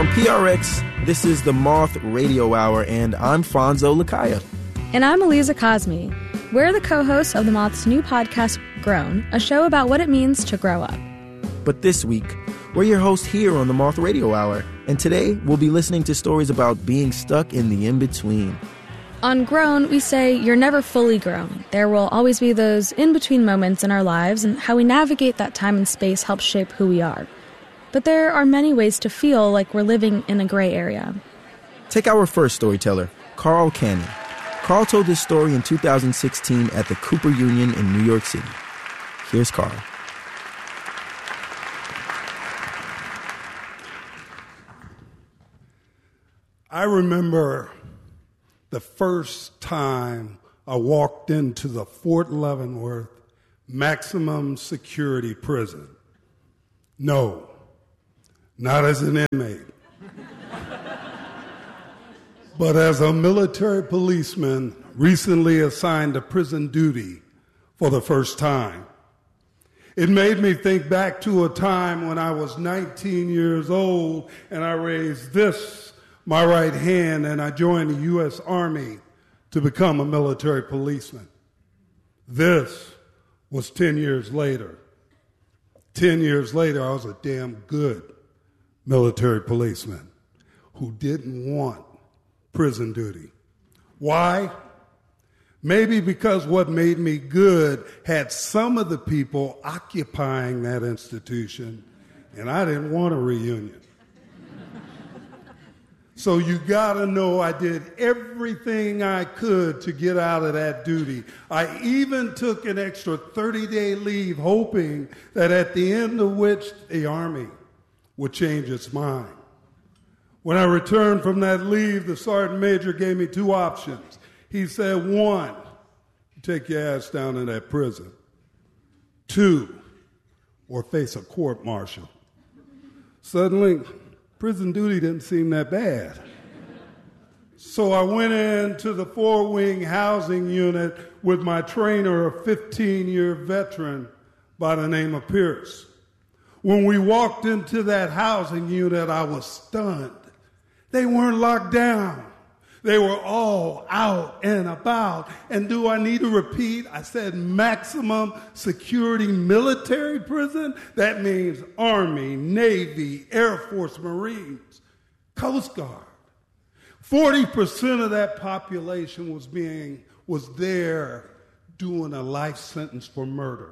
PRX, this is the Moth Radio Hour, and I'm Fonzo Lakaya. And I'm Aliza Cosme. We're the co-hosts of the Moth's new podcast, Grown, a show about what it means to grow up. But this week, we're your hosts here on the Moth Radio Hour, and today we'll be listening to stories about being stuck in the in-between. On Grown, we say you're never fully grown. There will always be those in-between moments in our lives, and how we navigate that time and space helps shape who we are. But there are many ways to feel like we're living in a gray area. Take our first storyteller, Carl Canny. Carl told this story in 2016 at the Cooper Union in New York City. Here's Carl. I remember the first time I walked into the Fort Leavenworth maximum security prison. No, not as an inmate, but as a military policeman recently assigned to prison duty for the first time. It made me think back to a time when I was 19 years old and I raised my right hand, and I joined the U.S. Army to become a military policeman. This was 10 years later. 10 years later, I was a damn good military policeman who didn't want prison duty. Why? Maybe because what made me good had some of the people occupying that institution, and I didn't want a reunion. So you gotta know I did everything I could to get out of that duty. I even took an extra 30-day leave, hoping that at the end of which the Army would change its mind. When I returned from that leave, the sergeant major gave me two options. He said, 1, take your ass down to that prison. 2, or face a court-martial. Suddenly, prison duty didn't seem that bad. So I went into the 4-wing housing unit with my trainer, a 15-year veteran by the name of Pierce. When we walked into that housing unit, I was stunned. They weren't locked down. They were all out and about. And do I need to repeat? I said maximum security military prison. That means Army, Navy, Air Force, Marines, Coast Guard. 40% of that population was there doing a life sentence for murder.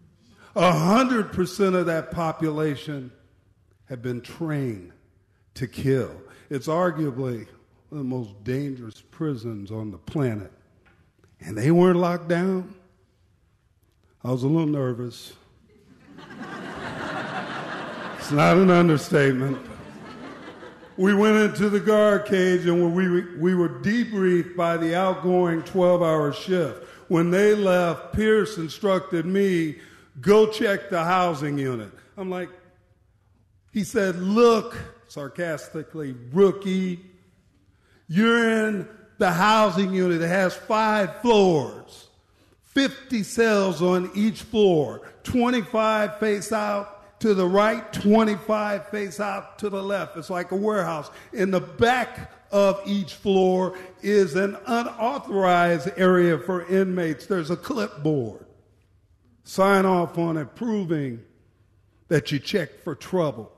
100% of that population had been trained to kill. It's arguably one of the most dangerous prisons on the planet. And they weren't locked down. I was a little nervous. It's not an understatement. We went into the guard cage and we were debriefed by the outgoing 12-hour shift. When they left, Pierce instructed me, go check the housing unit. I'm like, he said, look, sarcastically, rookie, you're in the housing unit. It has 5 floors, 50 cells on each floor, 25 face out to the right, 25 face out to the left. It's like a warehouse. In the back of each floor is an unauthorized area for inmates. There's a clipboard. Sign off on it, proving that you checked for trouble.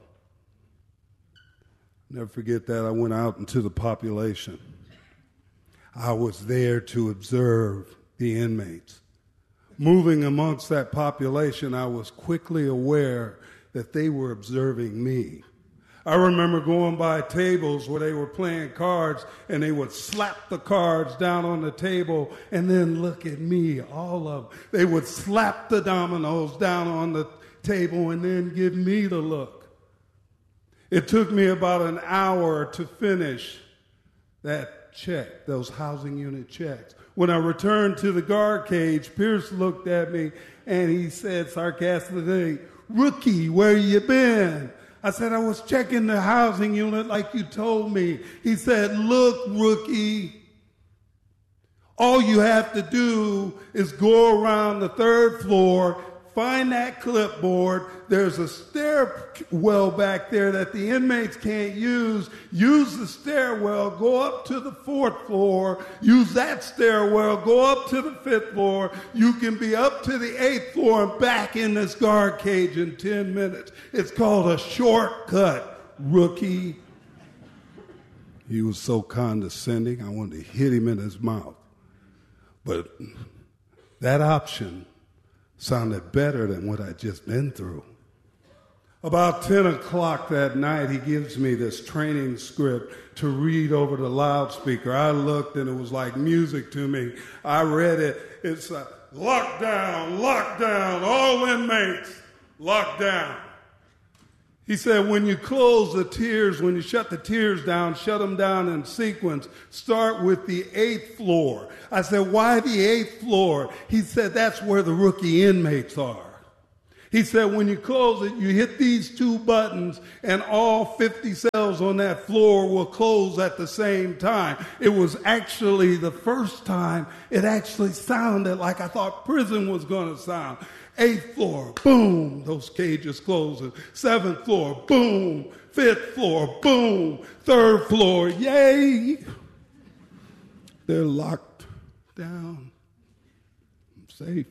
Never forget that. I went out into the population. I was there to observe the inmates. Moving amongst that population, I was quickly aware that they were observing me. I remember going by tables where they were playing cards and they would slap the cards down on the table and then look at me, all of them. They would slap the dominoes down on the table and then give me the look. It took me about an hour to finish that check, those housing unit checks. When I returned to the guard cage, Pierce looked at me and he said sarcastically, "Rookie, where you been?" I said, "I was checking the housing unit like you told me." He said, "Look, rookie, all you have to do is go around the 3rd floor, find that clipboard. There's a stairwell back there that the inmates can't use. Use the stairwell, go up to the 4th floor. Use that stairwell, go up to the 5th floor. You can be up to the 8th floor and back in this guard cage in 10 minutes. It's called a shortcut, rookie. He was so condescending, I wanted to hit him in his mouth. But that option sounded better than what I'd just been through. About 10 o'clock that night, he gives me this training script to read over the loudspeaker. I looked and it was like music to me. I read it. It's lockdown, lockdown, all inmates, lockdown. He said, when you close the tiers, when you shut the tiers down, shut them down in sequence, start with the 8th floor. I said, why the 8th floor? He said, that's where the rookie inmates are. He said, when you close it, you hit these 2 buttons and all 50 cells on that floor will close at the same time. It was actually the first time it actually sounded like I thought prison was going to sound. 8th floor, boom, those cages closing. 7th floor, boom. 5th floor, boom. 3rd floor, yay. They're locked down. I'm safe.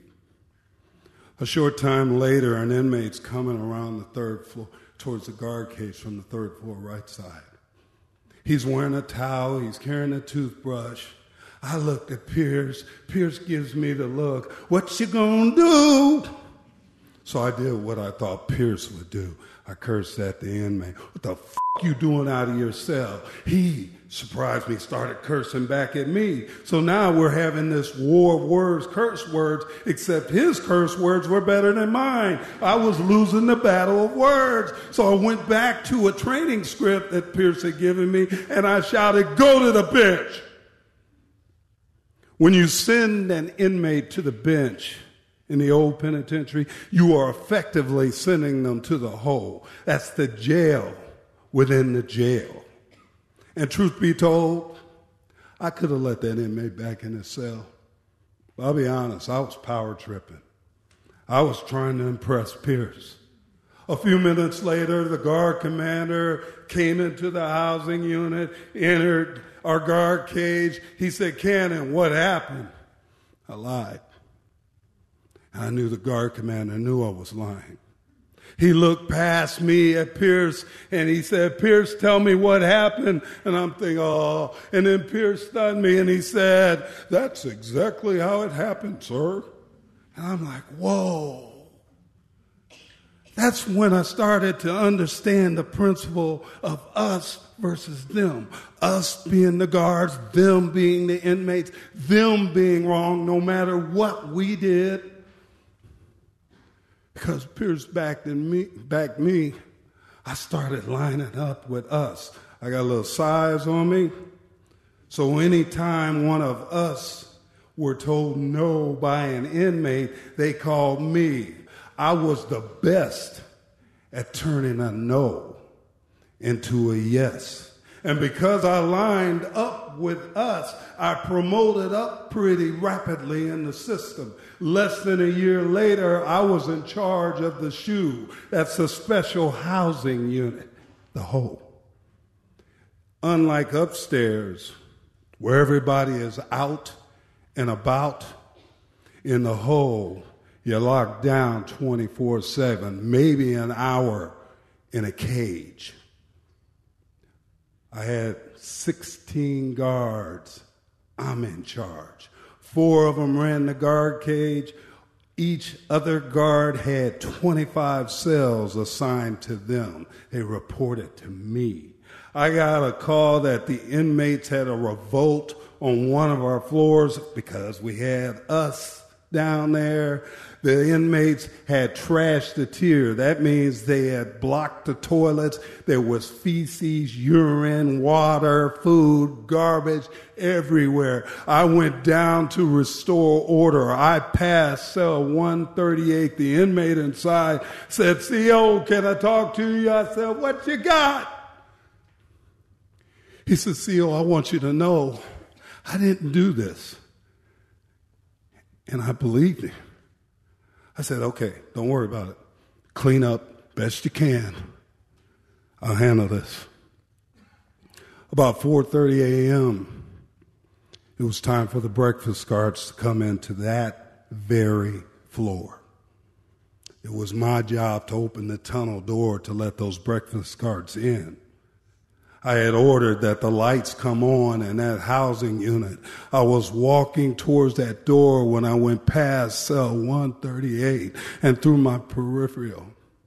A short time later, an inmate's coming around the 3rd floor towards the guard cage from the 3rd floor right side. He's wearing a towel. He's carrying a toothbrush. I looked at Pierce. Pierce gives me the look. What you gonna do? So I did what I thought Pierce would do. I cursed at the inmate. What the f*** you doing out of your cell? He surprised me, started cursing back at me. So now we're having this war of words, curse words, except his curse words were better than mine. I was losing the battle of words. So I went back to a training script that Pierce had given me, and I shouted, go to the bench. When you send an inmate to the bench in the old penitentiary, you are effectively sending them to the hole. That's the jail within the jail. And truth be told, I could have let that inmate back in his cell. But I'll be honest, I was power tripping. I was trying to impress Pierce. A few minutes later, the guard commander came into the housing unit, entered our guard cage. He said, Cannon, what happened? I lied. I knew the guard commander knew I was lying. He looked past me at Pierce and he said, Pierce, tell me what happened. And I'm thinking, oh. And then Pierce stunned me and he said, that's exactly how it happened, sir. And I'm like, whoa. That's when I started to understand the principle of us versus them. Us being the guards, them being the inmates, them being wrong no matter what we did. Because Pierce backed me, I started lining up with us. I got a little size on me. So anytime one of us were told no by an inmate, they called me. I was the best at turning a no into a yes. And because I lined up with us, I promoted up pretty rapidly in the system. Less than a year later, I was in charge of the SHU. That's a special housing unit, the hole. Unlike upstairs, where everybody is out and about, in the hole, you're locked down 24/7, maybe an hour in a cage. I had 16 guards. I'm in charge. 4 of them ran the guard cage. Each other guard had 25 cells assigned to them. They reported to me. I got a call that the inmates had a revolt on one of our floors because we had us down there. The inmates had trashed the tier. That means they had blocked the toilets. There was feces, urine, water, food, garbage everywhere. I went down to restore order. I passed cell 138. The inmate inside said, CO, can I talk to you? I said, what you got? He said, CO, I want you to know I didn't do this. And I believed him. I said, okay, don't worry about it. Clean up best you can. I'll handle this. About 4:30 a.m., it was time for the breakfast guards to come into that very floor. It was my job to open the tunnel door to let those breakfast guards in. I had ordered that the lights come on in that housing unit. I was walking towards that door when I went past cell 138 and through my peripheral.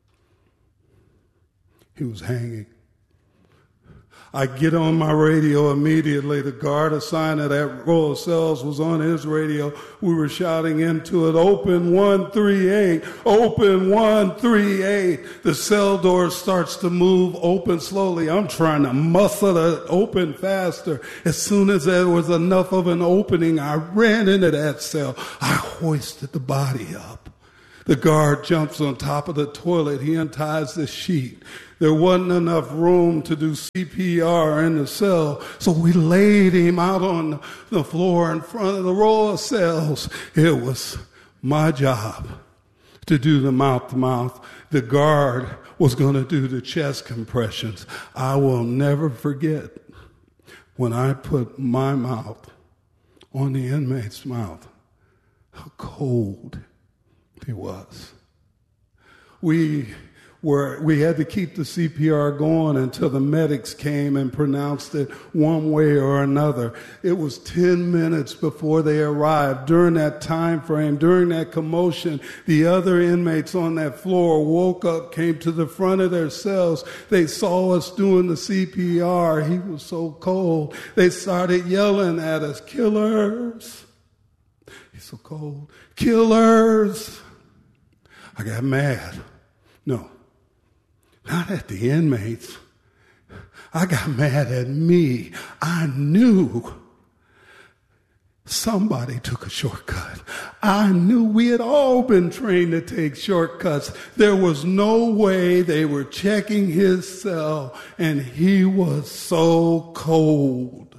He was hanging. I get on my radio immediately. The guard assigned to that row of cells was on his radio. We were shouting into it, open 138, open 138. The cell door starts to move open slowly. I'm trying to muscle it open faster. As soon as there was enough of an opening, I ran into that cell. I hoisted the body up. The guard jumps on top of the toilet. He unties the sheet. There wasn't enough room to do CPR in the cell, so we laid him out on the floor in front of the row of cells. It was my job to do the mouth-to-mouth. The guard was going to do the chest compressions. I will never forget when I put my mouth on the inmate's mouth, how cold he was. We had to keep the CPR going until the medics came and pronounced it one way or another. It was 10 minutes before they arrived. During that time frame, during that commotion, the other inmates on that floor woke up, came to the front of their cells. They saw us doing the CPR. He was so cold. They started yelling at us, killers. He's so cold. Killers. I got mad. No. Not at the inmates. I got mad at me. I knew somebody took a shortcut. I knew we had all been trained to take shortcuts. There was no way they were checking his cell, and he was so cold.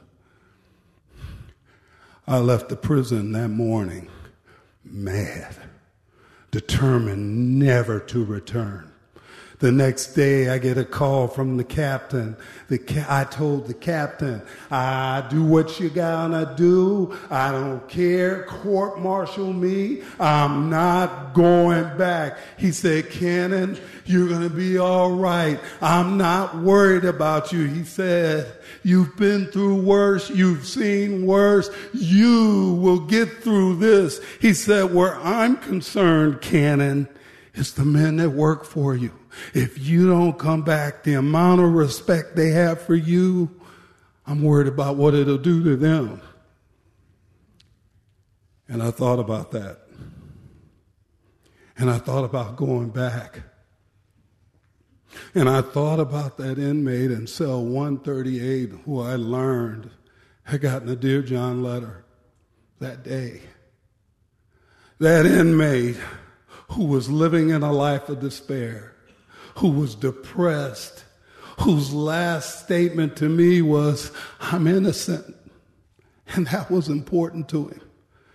I left the prison that morning mad, determined never to return. The next day, I get a call from the captain. I told the captain, I do what you gotta do. I don't care. Court-martial me. I'm not going back. He said, Cannon, you're gonna be all right. I'm not worried about you. He said, you've been through worse. You've seen worse. You will get through this. He said, where I'm concerned, Cannon, is the men that work for you. If you don't come back, the amount of respect they have for you, I'm worried about what it'll do to them. And I thought about that. And I thought about going back. And I thought about that inmate in cell 138 who I learned had gotten a Dear John letter that day. That inmate who was living in a life of despair, who was depressed, whose last statement to me was, I'm innocent. And that was important to him.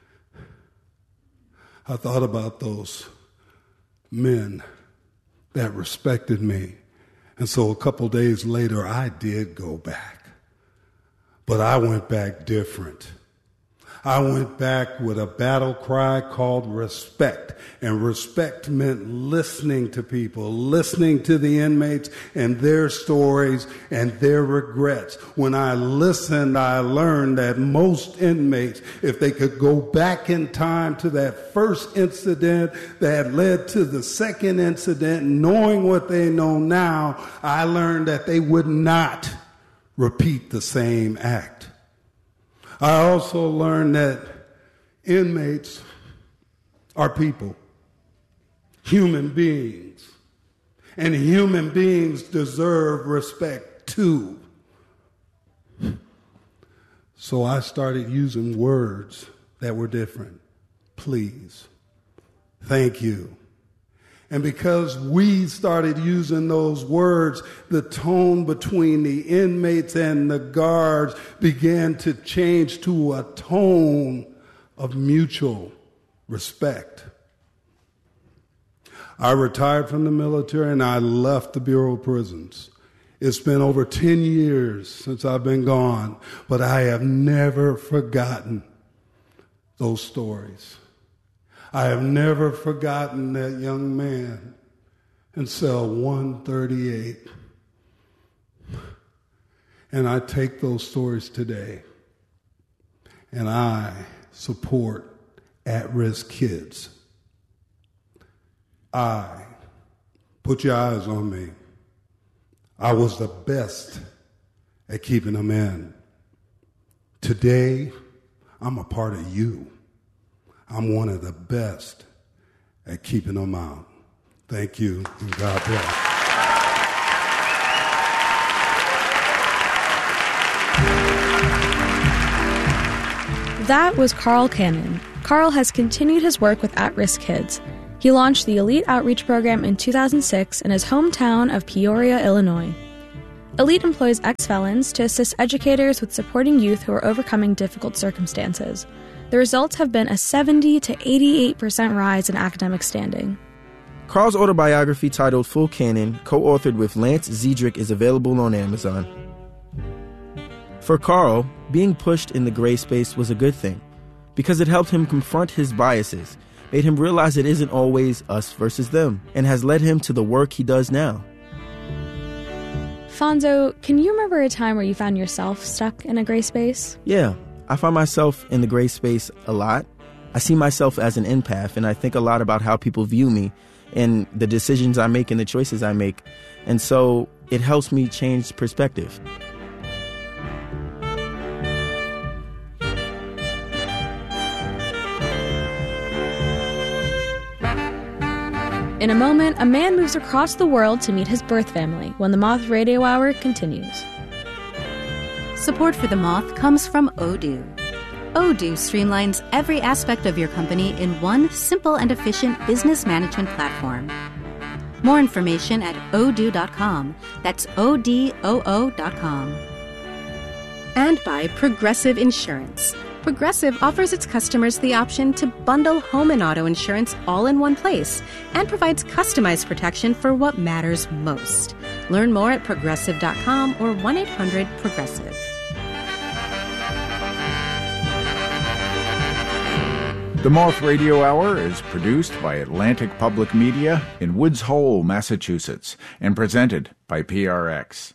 I thought about those men that respected me. And so a couple days later, I did go back. But I went back different. I went back with a battle cry called respect. And respect meant listening to people, listening to the inmates and their stories and their regrets. When I listened, I learned that most inmates, if they could go back in time to that first incident that led to the second incident, knowing what they know now, I learned that they would not repeat the same act. I also learned that inmates are people, human beings, and human beings deserve respect too. So I started using words that were different. Please, thank you. And because we started using those words, the tone between the inmates and the guards began to change to a tone of mutual respect. I retired from the military and I left the Bureau of Prisons. It's been over 10 years since I've been gone, but I have never forgotten those stories. I have never forgotten that young man in cell 138. And I take those stories today and I support at-risk kids. Put your eyes on me. I was the best at keeping them in. Today, I'm a part of you. I'm one of the best at keeping them out. Thank you, and God bless. That was Carl Cannon. Carl has continued his work with at-risk kids. He launched the Elite Outreach Program in 2006 in his hometown of Peoria, Illinois. Elite employs ex-felons to assist educators with supporting youth who are overcoming difficult circumstances. The results have been a 70 to 88% rise in academic standing. Carl's autobiography titled Full Cannon, co-authored with Lance Zedrick, is available on Amazon. For Carl, being pushed in the gray space was a good thing because it helped him confront his biases, made him realize it isn't always us versus them, and has led him to the work he does now. Fonzo, can you remember a time where you found yourself stuck in a gray space? Yeah, I find myself in the gray space a lot. I see myself as an empath, and I think a lot about how people view me and the decisions I make and the choices I make. And so it helps me change perspective. In a moment, a man moves across the world to meet his birth family when the Moth Radio Hour continues. Support for The Moth comes from Odoo. Odoo streamlines every aspect of your company in one simple and efficient business management platform. More information at odoo.com. That's ODOO.com. And by Progressive Insurance. Progressive offers its customers the option to bundle home and auto insurance all in one place and provides customized protection for what matters most. Learn more at progressive.com or 1-800-PROGRESSIVE. The Moth Radio Hour is produced by Atlantic Public Media in Woods Hole, Massachusetts, and presented by PRX.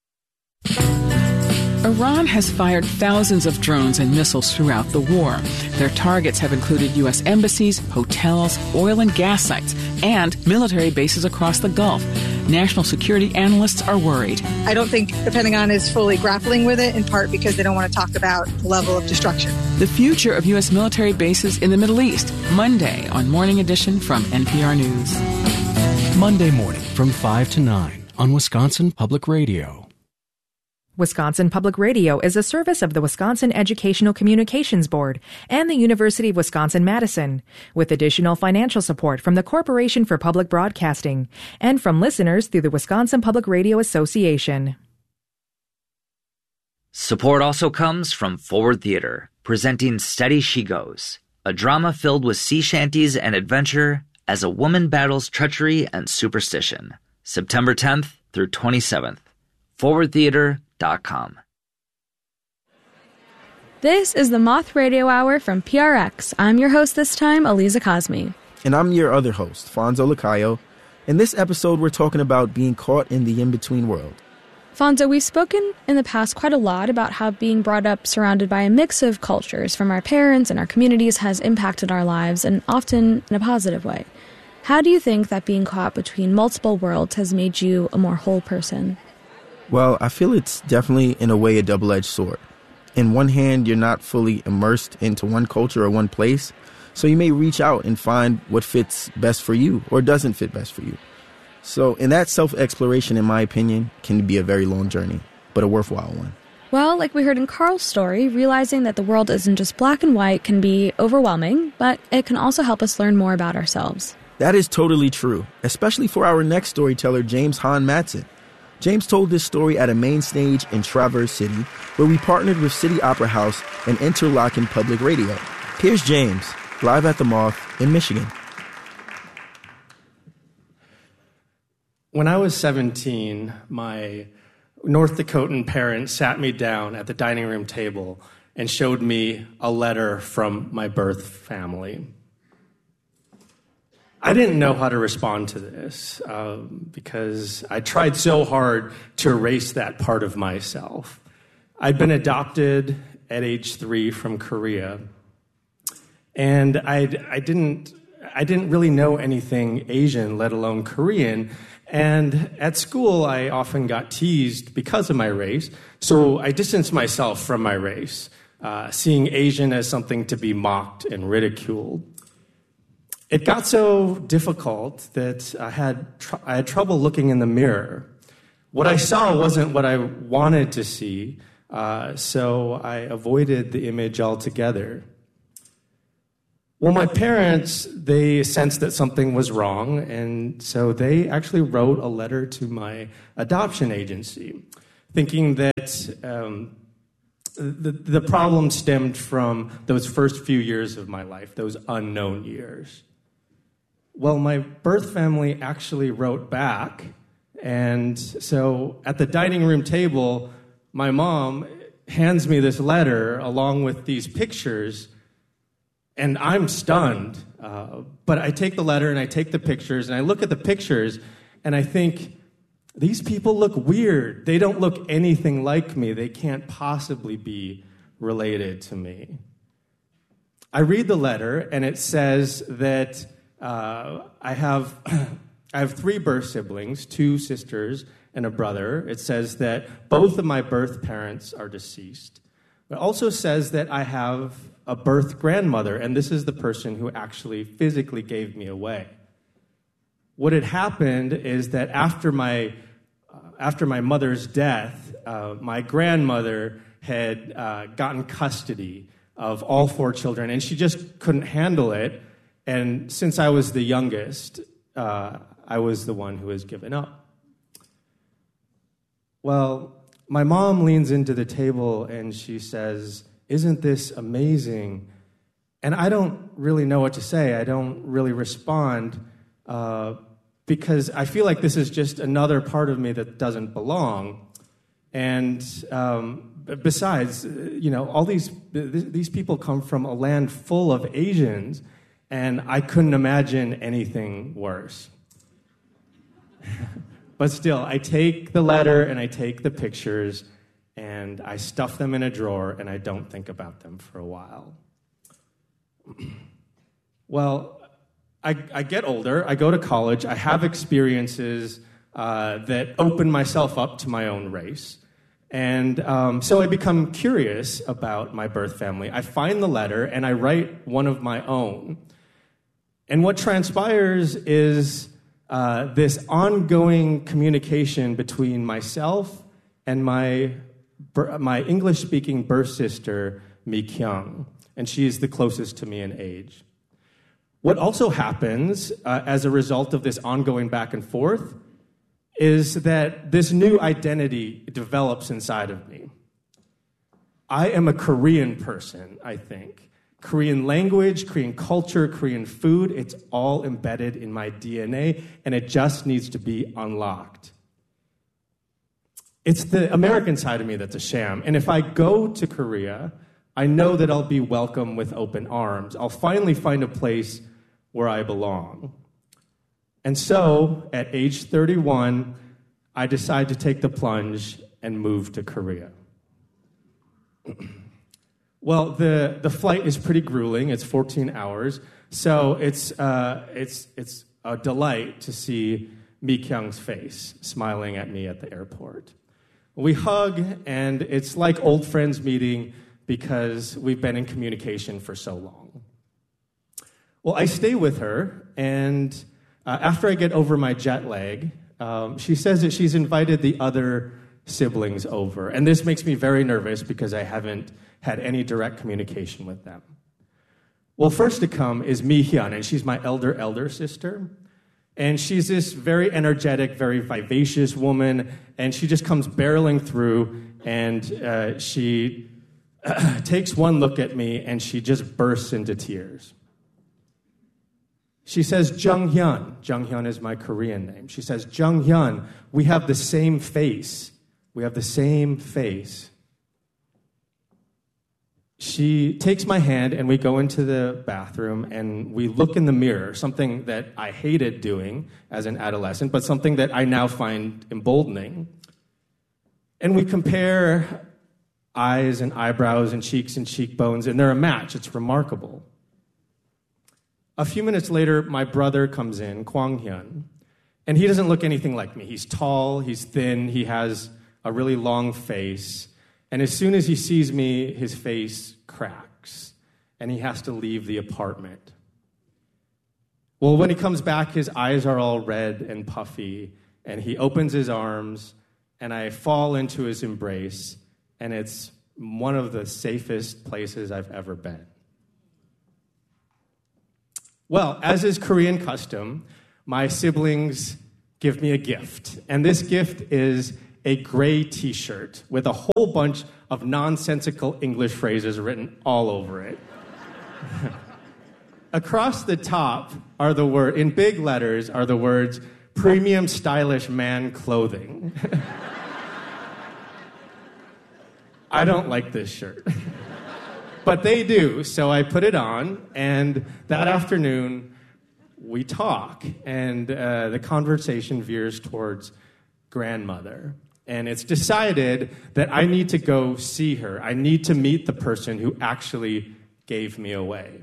Iran has fired thousands of drones and missiles throughout the war. Their targets have included U.S. embassies, hotels, oil and gas sites, and military bases across the Gulf. National security analysts are worried. I don't think the Pentagon is fully grappling with it, in part because they don't want to talk about the level of destruction. The future of U.S. military bases in the Middle East, Monday on Morning Edition from NPR News. Monday morning from 5 to 9 on Wisconsin Public Radio. Wisconsin Public Radio is a service of the Wisconsin Educational Communications Board and the University of Wisconsin-Madison, with additional financial support from the Corporation for Public Broadcasting and from listeners through the Wisconsin Public Radio Association. Support also comes from Forward Theater, presenting Steady She Goes, a drama filled with sea shanties and adventure as a woman battles treachery and superstition. September 10th through 27th. ForwardTheater.com. This is the Moth Radio Hour from PRX. I'm your host this time, Aliza Cosme. And I'm your other host, Fonzo Lacayo. In this episode, we're talking about being caught in the in-between world. Fonzo, we've spoken in the past quite a lot about how being brought up surrounded by a mix of cultures from our parents and our communities has impacted our lives, and often in a positive way. How do you think that being caught between multiple worlds has made you a more whole person? Well, I feel it's definitely, in a way, a double-edged sword. In one hand, you're not fully immersed into one culture or one place, so you may reach out and find what fits best for you or doesn't fit best for you. So, in that self-exploration, in my opinion, can be a very long journey, but a worthwhile one. Well, like we heard in Carl's story, realizing that the world isn't just black and white can be overwhelming, but it can also help us learn more about ourselves. That is totally true, especially for our next storyteller, James Hahn Matson. James told this story at a main stage in Traverse City, where we partnered with City Opera House and Interlochen Public Radio. Here's James, live at the Moth in Michigan. When I was 17, my North Dakotan parents sat me down at the dining room table and showed me a letter from my birth family. I didn't know how to respond to this because I tried so hard to erase that part of myself. I'd been adopted at age 3 from Korea, and I didn't really know anything Asian, let alone Korean. And at school, I often got teased because of my race, so I distanced myself from my race, seeing Asian as something to be mocked and ridiculed. It got so difficult that I had trouble looking in the mirror. What I saw wasn't what I wanted to see, so I avoided the image altogether. Well, my parents, they sensed that something was wrong, and so they actually wrote a letter to my adoption agency, thinking that the problem stemmed from those first few years of my life, those unknown years. Well, my birth family actually wrote back, and so at the dining room table, my mom hands me this letter along with these pictures, and I'm stunned. But I take the letter and I take the pictures, and I look at the pictures, and I think, these people look weird. They don't look anything like me. They can't possibly be related to me. I read the letter, and it says that I have 3 birth siblings, 2 sisters and a brother. It says that both of my birth parents are deceased. It also says that I have a birth grandmother, and this is the person who actually physically gave me away. What had happened is that after my mother's death, my grandmother had gotten custody of all 4 children, and she just couldn't handle it. And since I was the youngest, I was the one who was given up. Well, my mom leans into the table and she says, "Isn't this amazing?" And I don't really know what to say. I don't really respond because I feel like this is just another part of me that doesn't belong. And besides, all these people come from a land full of Asians, and I couldn't imagine anything worse. But still, I take the letter and I take the pictures and I stuff them in a drawer and I don't think about them for a while. Well, I get older, I go to college, I have experiences that open myself up to my own race. And so I become curious about my birth family. I find the letter and I write one of my own. And what transpires is this ongoing communication between myself and my English-speaking birth sister, Mi Kyung, and she is the closest to me in age. What also happens as a result of this ongoing back and forth is that this new identity develops inside of me. I am a Korean person, I think. Korean language, Korean culture, Korean food, it's all embedded in my DNA, and it just needs to be unlocked. It's the American side of me that's a sham, and if I go to Korea, I know that I'll be welcomed with open arms. I'll finally find a place where I belong. And so, at age 31, I decide to take the plunge and move to Korea. Well, the flight is pretty grueling. It's 14 hours, so it's a delight to see Mi Kyung's face smiling at me at the airport. We hug, and it's like old friends meeting because we've been in communication for so long. Well, I stay with her, and after I get over my jet lag, she says that she's invited the other siblings over, and this makes me very nervous because I haven't had any direct communication with them. Well, first to come is Mi Hyun, and she's my elder sister. And she's this very energetic, very vivacious woman, and she just comes barreling through, and she takes one look at me, and she just bursts into tears. She says, Jung Hyun. Jung Hyun is my Korean name. She says, Jung Hyun, we have the same face. We have the same face. She takes my hand and we go into the bathroom and we look in the mirror, something that I hated doing as an adolescent, but something that I now find emboldening. And we compare eyes and eyebrows and cheeks and cheekbones, and they're a match. It's remarkable. A few minutes later, my brother comes in, Kwang Hyun, and he doesn't look anything like me. He's tall, he's thin, he has a really long face, and as soon as he sees me, his face cracks, and he has to leave the apartment. Well, when he comes back, his eyes are all red and puffy, and he opens his arms, and I fall into his embrace, and it's one of the safest places I've ever been. Well, as is Korean custom, my siblings give me a gift. And this gift is a gray t-shirt with a whole bunch of nonsensical English phrases written all over it. Across the top are the words, in big letters, are the words, premium stylish man clothing. I don't like this shirt. But they do, so I put it on, and that afternoon, we talk, and the conversation veers towards grandmother. And it's decided that I need to go see her. I need to meet the person who actually gave me away.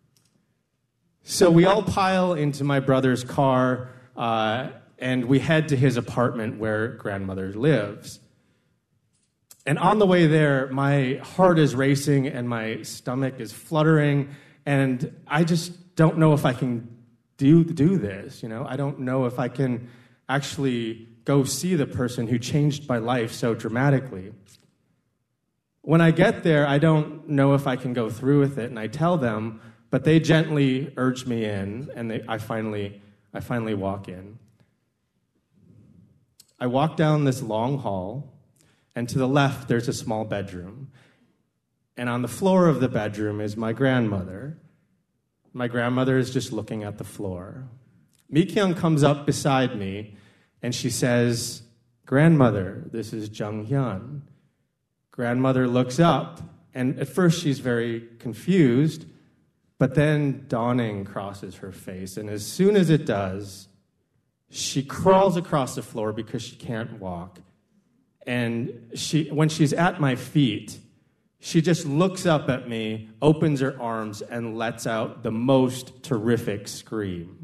So we all pile into my brother's car, and we head to his apartment where grandmother lives. And on the way there, my heart is racing and my stomach is fluttering, and I just don't know if I can do this, I don't know if I can actually go see the person who changed my life so dramatically. When I get there, I don't know if I can go through with it, and I tell them, but they gently urge me in, and I finally walk in. I walk down this long hall, and to the left, there's a small bedroom. And on the floor of the bedroom is my grandmother. My grandmother is just looking at the floor. Mi-kyung comes up beside me, and she says, "Grandmother, this is Jung Hyun." Grandmother looks up, and at first she's very confused, but then dawning crosses her face. And as soon as it does, she crawls across the floor because she can't walk. And when she's at my feet, she just looks up at me, opens her arms, and lets out the most terrific scream.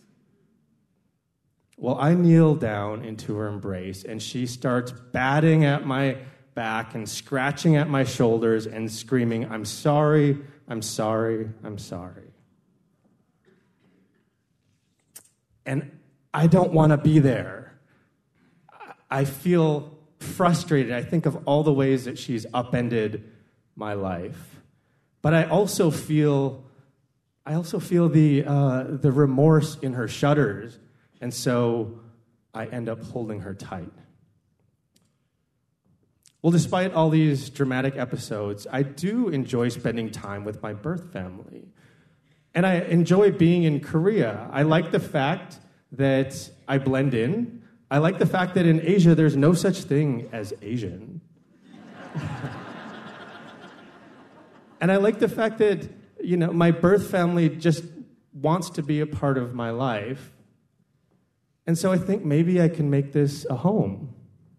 Well, I kneel down into her embrace, and she starts batting at my back and scratching at my shoulders and screaming, "I'm sorry, I'm sorry, I'm sorry." And I don't want to be there. I feel frustrated. I think of all the ways that she's upended my life. But I also feel the remorse in her shudders, and so I end up holding her tight. Well, despite all these dramatic episodes, I do enjoy spending time with my birth family. And I enjoy being in Korea. I like the fact that I blend in. I like the fact that in Asia, there's no such thing as Asian. And I like the fact that, my birth family just wants to be a part of my life. And so I think maybe I can make this a home.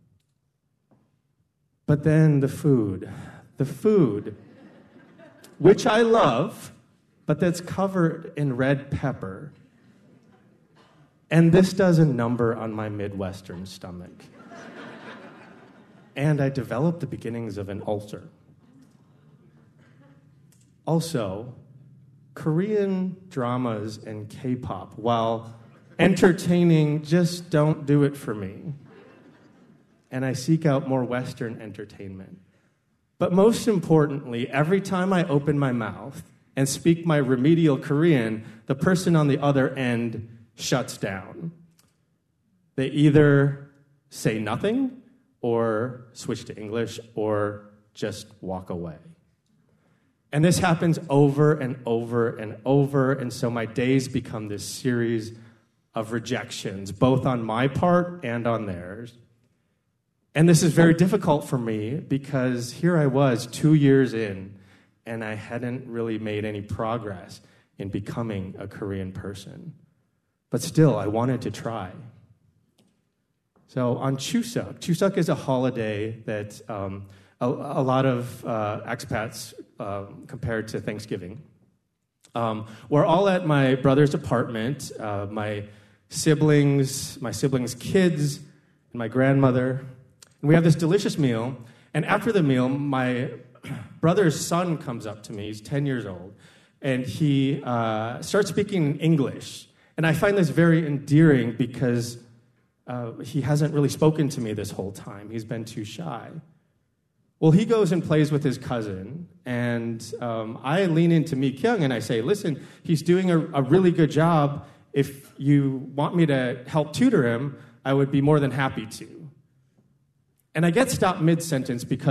But then the food, which I love, but that's covered in red pepper. And this does a number on my Midwestern stomach. And I developed the beginnings of an ulcer. Also, Korean dramas and K-pop, while entertaining, just don't do it for me. And I seek out more Western entertainment. But most importantly, every time I open my mouth and speak my remedial Korean, the person on the other end shuts down. They either say nothing, or switch to English, or just walk away. And this happens over and over and over, and so my days become this series of rejections, both on my part and on theirs. And this is very difficult for me because here I was 2 years in, and I hadn't really made any progress in becoming a Korean person. But still, I wanted to try. So on Chuseok is a holiday that a lot of expats compared to Thanksgiving. We're all at my brother's apartment, my siblings' kids, and my grandmother. And we have this delicious meal. And after the meal, my brother's son comes up to me. He's 10 years old. And he starts speaking English. And I find this very endearing because he hasn't really spoken to me this whole time. He's been too shy. Well, he goes and plays with his cousin, and I lean into Mi Kyung and I say, listen, he's doing a really good job. If you want me to help tutor him, I would be more than happy to. And I get stopped mid-sentence because